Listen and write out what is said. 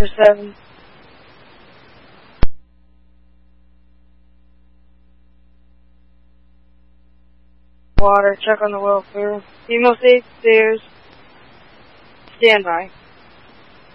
7. Water, check on the welfare. Female safe stairs. Stand by.